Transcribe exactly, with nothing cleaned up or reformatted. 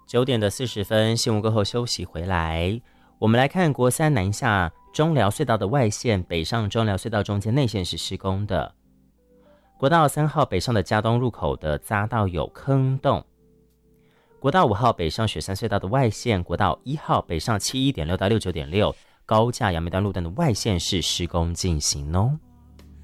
九点的四十分，新闻过后休息回来，我们来看国三南下中寮隧道的外线，北上中寮隧道中间内线是施工的。国道三号北上的嘉东入口的匝道有坑洞。国道五号北上雪山隧道的外线，国道一号北上七一点六到六九点六高架杨梅段路段的外线是施工进行哦。